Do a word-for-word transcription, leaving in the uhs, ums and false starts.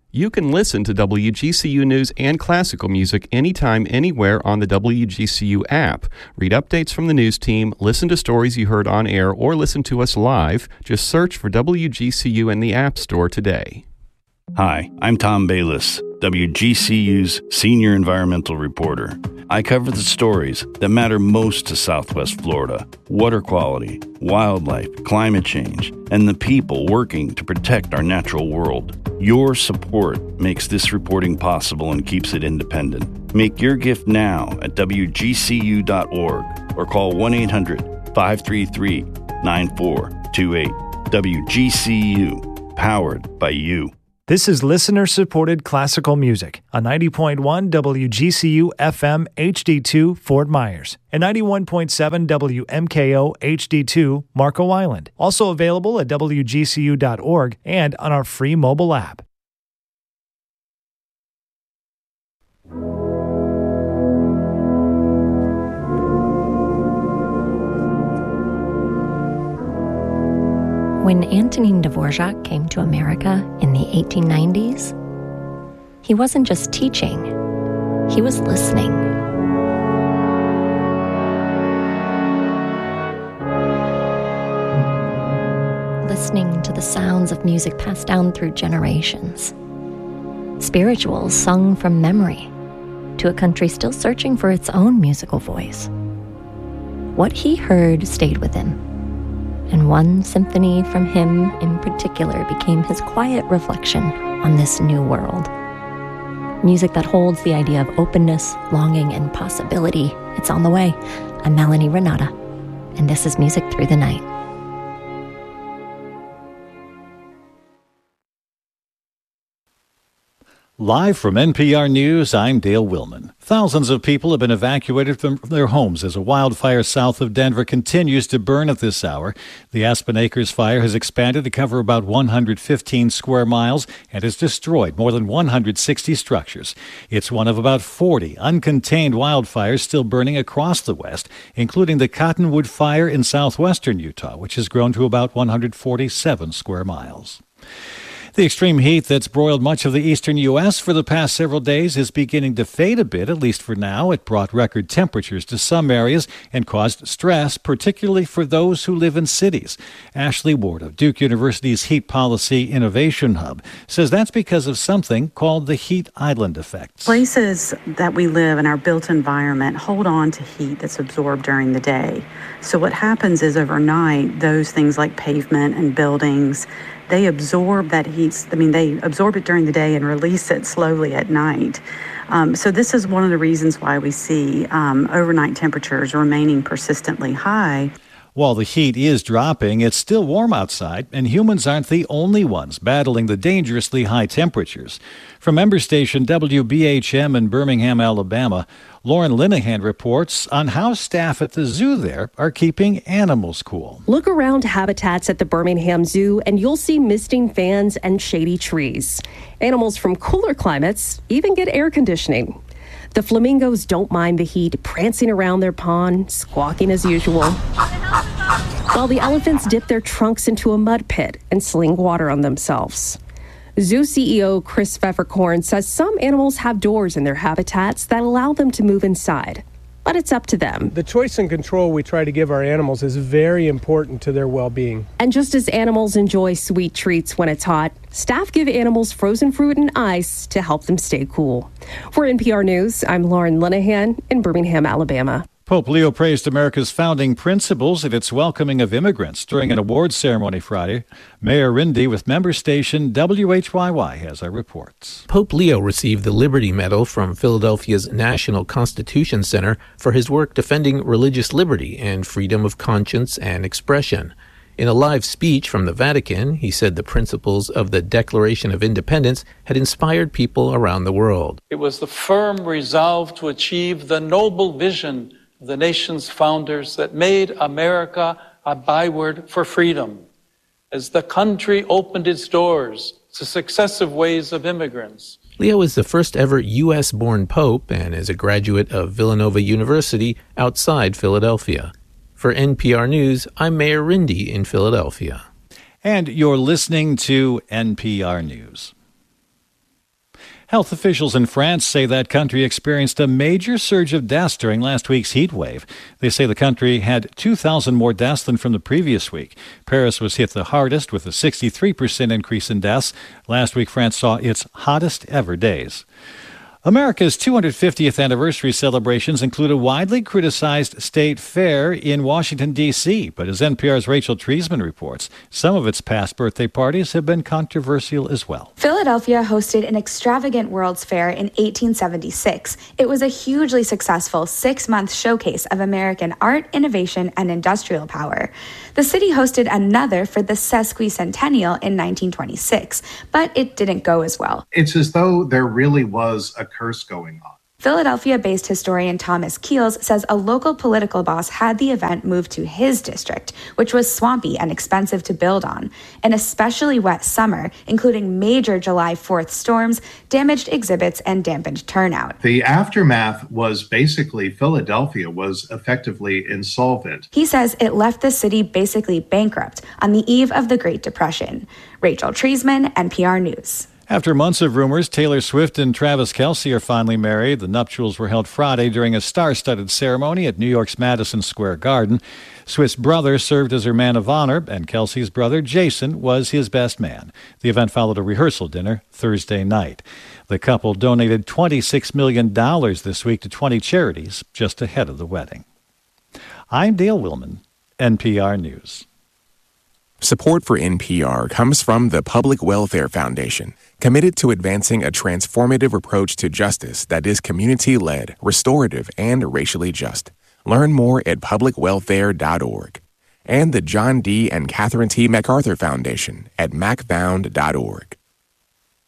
You can listen to W G C U News and classical music anytime, anywhere on the W G C U app. Read updates from the news team, listen to stories you heard on air, or listen to us live. Just search for W G C U in the App Store today. Hi, I'm Tom Bayless, W G C U's Senior Environmental Reporter. I cover the stories that matter most to Southwest Florida: water quality, wildlife, climate change, and the people working to protect our natural world. Your support makes this reporting possible and keeps it independent. Make your gift now at W G C U dot org or call one eight hundred, five three three, nine four two eight. W G C U, powered by you. This is listener-supported classical music on ninety point one W G C U F M H D two Fort Myers and ninety-one point seven W M K O H D two Marco Island. Also available at W G C U dot org and on our free mobile app. When Antonin Dvorak came to America in the eighteen nineties, he wasn't just teaching, he was listening. Listening to the sounds of music passed down through generations. Spirituals sung from memory to a country still searching for its own musical voice. What he heard stayed with him. And one symphony from him in particular became his quiet reflection on this new world. Music that holds the idea of openness, longing, and possibility. It's on the way. I'm Melanie Renata, and this is Music Through the Night. Live from N P R News, I'm Dale Willman. Thousands of people have been evacuated from their homes as a wildfire south of Denver continues to burn at this hour. The Aspen Acres fire has expanded to cover about one hundred fifteen square miles and has destroyed more than one hundred sixty structures. It's one of about forty uncontained wildfires still burning across the West, including the Cottonwood Fire in southwestern Utah, which has grown to about one hundred forty-seven square miles. The extreme heat that's broiled much of the eastern U S for the past several days is beginning to fade a bit, at least for now. It brought record temperatures to some areas and caused stress, particularly for those who live in cities. Ashley Ward of Duke University's Heat Policy Innovation Hub says that's because of something called the heat island effect. Places that we live in our built environment hold on to heat that's absorbed during the day. So what happens is overnight, those things like pavement and buildings, they absorb that heat. I mean, they absorb it during the day and release it slowly at night. Um, so this is one of the reasons why we see um, overnight temperatures remaining persistently high. While the heat is dropping, it's still warm outside, and humans aren't the only ones battling the dangerously high temperatures. From member station W B H M in Birmingham, Alabama, Lauren Linehan reports on how staff at the zoo there are keeping animals cool. Look around habitats at the Birmingham Zoo and you'll see misting fans and shady trees. Animals from cooler climates even get air conditioning. The flamingos don't mind the heat, prancing around their pond, squawking as usual. While the elephants dip their trunks into a mud pit and sling water on themselves. Zoo C E O Chris Pfefferkorn says some animals have doors in their habitats that allow them to move inside, but it's up to them. The choice and control we try to give our animals is very important to their well-being. And just as animals enjoy sweet treats when it's hot, staff give animals frozen fruit and ice to help them stay cool. For N P R News, I'm Lauren Linehan in Birmingham, Alabama. Pope Leo praised America's founding principles and its welcoming of immigrants during an awards ceremony Friday. Mayor Rindy with member station W H Y Y has our reports. Pope Leo received the Liberty Medal from Philadelphia's National Constitution Center for his work defending religious liberty and freedom of conscience and expression. In a live speech from the Vatican, he said the principles of the Declaration of Independence had inspired people around the world. It was the firm resolve to achieve the noble vision of the nation's founders that made America a byword for freedom. As the country opened its doors to successive waves of immigrants. Leo is the first ever U S-born pope and is a graduate of Villanova University outside Philadelphia. For N P R News, I'm Mayor Rindy in Philadelphia. And you're listening to N P R News. Health officials in France say that country experienced a major surge of deaths during last week's heat wave. They say the country had two thousand more deaths than from the previous week. Paris was hit the hardest with a sixty-three percent increase in deaths. Last week, France saw its hottest ever days. America's two hundred fiftieth anniversary celebrations include a widely criticized state fair in Washington, D C, but as N P R's Rachel Treisman reports, some of its past birthday parties have been controversial as well. Philadelphia hosted an extravagant World's Fair in eighteen seventy-six. It was a hugely successful six-month showcase of American art, innovation, and industrial power. The city hosted another for the sesquicentennial in nineteen twenty-six, but it didn't go as well. It's as though there really was a curse going on. Philadelphia-based historian Thomas Keels says a local political boss had the event moved to his district, which was swampy and expensive to build on. An especially wet summer, including major July fourth storms, damaged exhibits and dampened turnout. The aftermath was basically Philadelphia was effectively insolvent. He says it left the city basically bankrupt on the eve of the Great Depression. Rachel Treisman, N P R News. After months of rumors, Taylor Swift and Travis Kelce are finally married. The nuptials were held Friday during a star-studded ceremony at New York's Madison Square Garden. Swift's brother served as her man of honor, and Kelce's brother, Jason, was his best man. The event followed a rehearsal dinner Thursday night. The couple donated twenty-six million dollars this week to twenty charities just ahead of the wedding. I'm Dale Willman, N P R News. Support for N P R comes from the Public Welfare Foundation, committed to advancing a transformative approach to justice that is community-led, restorative, and racially just. Learn more at public welfare dot org. And the John D. and Catherine T. MacArthur Foundation at mac found dot org.